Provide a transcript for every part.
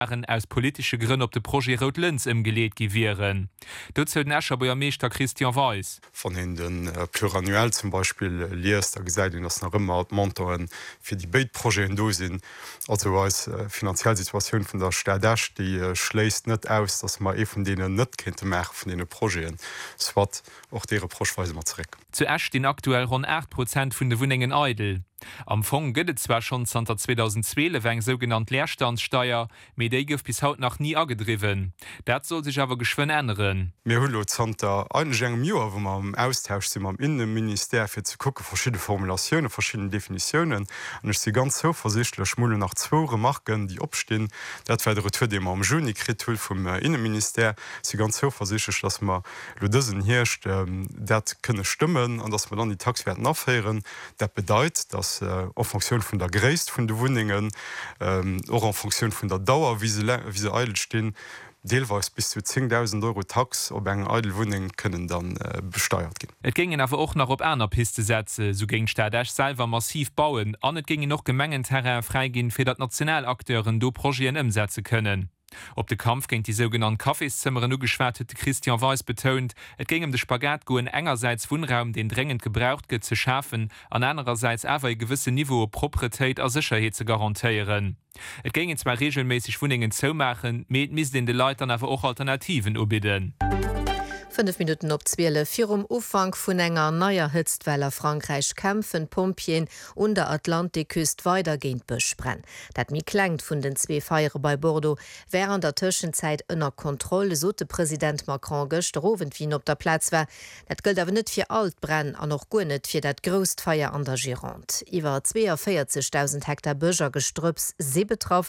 aus politische Gründe op de Projekt Rot-Linz imgelegt gewähren. Dazu Nascher Bürgermeister Christian Weiß. Von den pluriannuell zum Beispiel liest da gesagt, dass noch immer Montoren für die Beitprojekte do sind. Also als Finanziellsituation von der Stadt Esch, die schlägt nicht aus, dass man von denen nicht könnte machen von den Projekten. Das wird auch deren Proschweise mal zurück. Zuerst den aktuell rund 8% von den Wohnungen Eidel. Am Fond gibt es zwar schon seit 2012 eine sogenannte Leerstandssteuer, mit der gibt bis heute noch nie angedriven. Das soll sich aber geschwind ändern. Wir haben seit einem Jahr, wo wir im Austausch sind mit dem Innenministerium, für zu gucken, verschiedene Formulationen, verschiedene Definitionen. Und ich bin ganz zuversichtlich, ich muss nach 2 Remarken, die abstehen. Das war der Retour, den wir im Juni gekriegt haben vom Innenministerium. Ich bin ganz zuversichtlich, dass wir diesen Hirsch, das können stimmen und dass wir dann die Taxwerte nachhören. Das bedeutet, dass en Funktion von der Größe von den Wohnungen, auch en Funktion von der Dauer, wie sie eidel stehen, deelweis bis zu 10.000 Euro Tax op eng Eidelwohnung können dann besteuert gehen. Et gingen aber auch noch op einer Piste setzen, so ging Stadt Esch selber massiv bauen, an et gingen noch Gemengen Terrain freigehen, für dat Nationalakteuren do Projekte umsetzen können. Ob der Kampf gegen die sogenannten Kaffeeszimmer nur geschwärzt hat Christian Weiß betont, es ging den Spagat goen engerseits Wohnraum, den dringend gebraucht wird, zu schaffen, an andererseits aber ein gewisses Niveau Proprietät und Sicherheit zu garantieren. Es ging zwar regelmäßig Wohnungen zu machen, mit den Leuten aber auch Alternativen anbieten. 5 Minuten op 12 virum Ufang vun enger neuer Hitztweller Frankreich kämpfen Pompien und der Atlantikküst weitergehend besprenn. Dat mi klengt vun den 2 Feiere bei Bordeaux während der Tschenzeit ënner Kontrolle so de Präsident Macron gestrowen wie op der Platz war. Dat gilt awer net fir Altbrenn an noch go net fir dat Grostfeier an der Gironde. Iwer 42.000 Hektar Böger gestrüps se betroff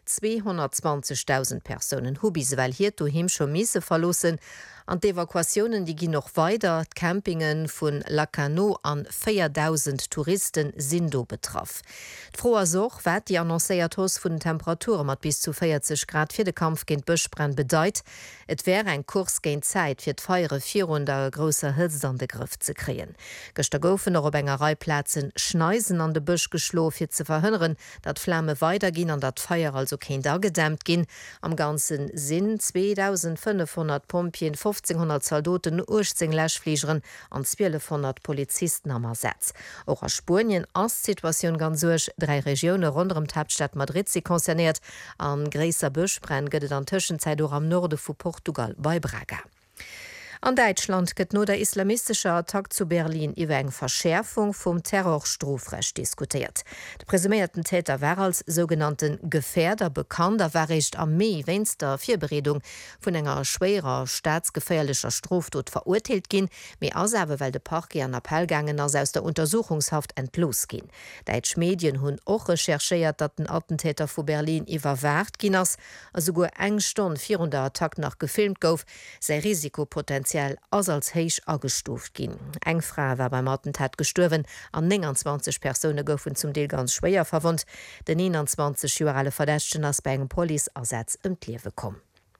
220.000 Personen Hubis weil hier du him schon miese verlossen. An d'Evakuationen, die gehen noch weiter, Campingen von Lacanau an 4.000 Touristen sind do betroffen. Froher Soch wird die annoncéiert hos von den Temperaturen mit bis zu 40 Grad für den Kampf gegen Buschbrand bedeutet. Es wäre ein Kurs gegen Zeit für die Feiere 400 große Hitze an den Griff zu kriegen. Gestern goufen noch auf einer Reihe Plätzen Schneisen an den Busch geschlafen, zu verhindern, dass Flammen weitergehen und dass Feier also kein da gedämmt gehen. Am ganzen sind 2.500 Pompien, 1500 Soldaten, 18 Läschfliegern und 1200 Polizisten am Ersatz. Auch aus Spanien ist die Situation ganz durch. 3 Regionen rund um die Hauptstadt Madrid sind konzerniert. An größer Buschbrand geht es in der Zwischenzeit auch am Norden von Portugal bei Braga. An Deutschland gëtt no der islamistische Attack zu Berlin iwwer eng Verschärfung vum Terrorstrafrecht diskutiert. De presumierten Täter war als sogenannten Gefährder bekannt, war recht am Mai wennst der Vierberedung vun enger schwerer staatsgefährlicher Straftat verurteilt gin, méi asawe weil de Parquet an Appellgangen as aus der Untersuchungshaft entlos gin. Deitsch Medien hunn och rechercheiert, dat den Attentäter vu Berlin iwwerwart ginnners, also go eng Stonn 400 Attack nach gefilmt gouf, sei Risikopotenzial als heich agestuft gin. Eng Frau war beim Attentat gestorben, an 29 Personen goufen zum Deel ganz schwéier verwundt. Den 21 Jahre Verdächten ass bei engem Polizeieinsatz Liewe kom.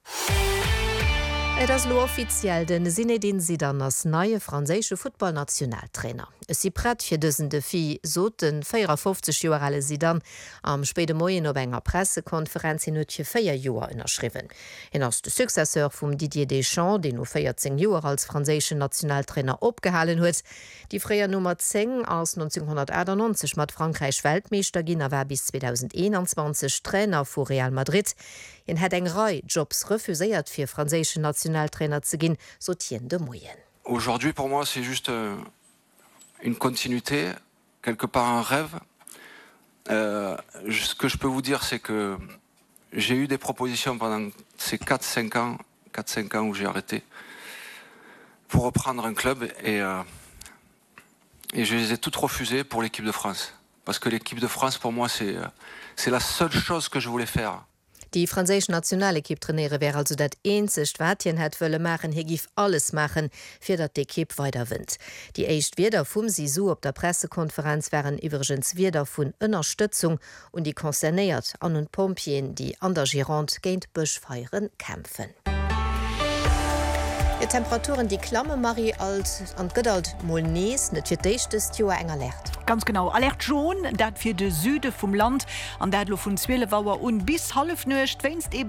Das lo offiziell den Zinedine Zidane als neue französische Footballnationaltrainer. Es si prêt fir dëssen Defi so den 54 Jahre Zidane am späte Moien op enger Pressekonferenz in fir 4 Joer ënnerschriwen. En ass de Successeur vum Didier Deschamps, den no 14 Joer als französische Nationaltrainer opgehalen huet. Die Freier Nummer 10 aus 1998 mat Frankreich Weltmeister ginn awer bis 2021 Trainer vu Real Madrid. En het eng Rei Jobs refuséiert fir franzésche Nationaltrainer ze ginn, so tien de Moyen. Aujourd'hui, pour moi, c'est juste une continuité, quelque part un rêve. Ce que je peux vous dire, c'est que j'ai eu des propositions pendant ces 4-5 ans où j'ai arrêté pour reprendre un club et je les ai toutes refusées pour l'équipe de France. Parce que l'équipe de France, pour moi, c'est la seule chose que je voulais faire. Die franzésische Nationalekipp trainiere wäre also dat eenzecht Watien het wëlle machen, hier gif alles machen, fir dat d'Ekipp weiterwinnt. Die echt Wider vum Sisu op der Pressekonferenz wären iwwergens Wider vun Unterstützung und die konzernéiert an und Pompien, die an der Gironde géint Buschfeieren kämpfen. Die Temperaturen die Klamme Marie alt an Gödalt Molnees net fir d'éichtest Joer enger Lächt. Ganz genau. Alert schon, dat für de Süde vom Land an dat lo von 12 Uhr und bis halb 9 wennst eben